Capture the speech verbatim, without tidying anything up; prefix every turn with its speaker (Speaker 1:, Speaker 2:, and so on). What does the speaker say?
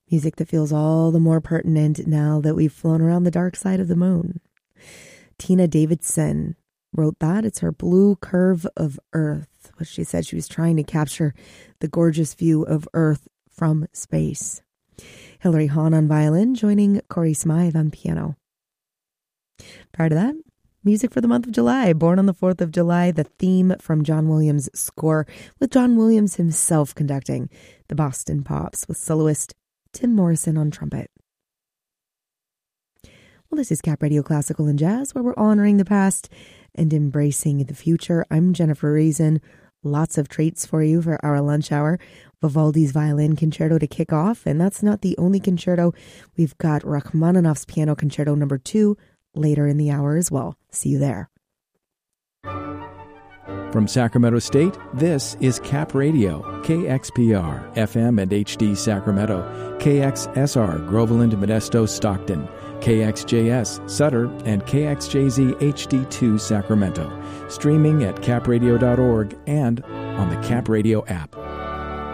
Speaker 1: Music that feels all the more pertinent now that we've flown around the dark side of the moon. Tina Davidson wrote that. It's her Blue Curve of Earth, which she said she was trying to capture the gorgeous view of Earth from space. Hilary Hahn on violin, joining Corey Smythe on piano. Prior to that, music for the month of July, Born on the fourth of July, the theme from John Williams' score, with John Williams himself conducting the Boston Pops with soloist Tim Morrison on trumpet. Well, this is Cap Radio Classical and Jazz, where we're honoring the past and embracing the future. I'm Jennifer Reason. Lots of treats for you for our lunch hour. Vivaldi's Violin Concerto to kick off, and that's not the only concerto. We've got Rachmaninoff's Piano Concerto number two later in the hour as well. See you there.
Speaker 2: From Sacramento State, this is Cap Radio, K X P R, F M and H D Sacramento, K X S R, Groveland, Modesto, Stockton, K X J S, Sutter, and K X J Z H D two Sacramento. Streaming at cap radio dot org and on the Cap Radio app.